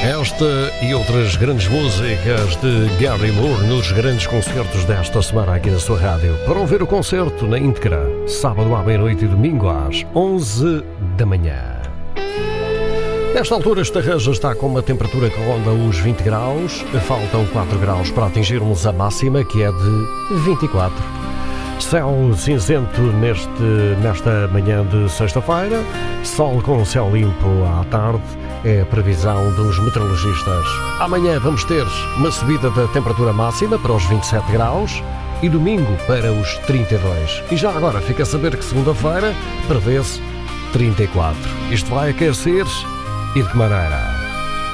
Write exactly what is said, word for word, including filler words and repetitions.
Esta e outras grandes músicas de Gary Moore nos grandes concertos desta semana aqui na sua rádio. Para ouvir o concerto na íntegra, sábado à meia-noite e domingo às onze da manhã. Nesta altura, esta reja está com uma temperatura que ronda os vinte graus. Faltam quatro graus para atingirmos a máxima, que é de vinte e quatro. Céu cinzento neste, nesta manhã de sexta-feira. Sol com céu limpo à tarde. É a previsão dos meteorologistas. Amanhã vamos ter uma subida da temperatura máxima para os vinte e sete graus e domingo para os trinta e dois. E já agora fica a saber que segunda-feira prevê-se trinta e quatro. Isto vai aquecer e de que maneira?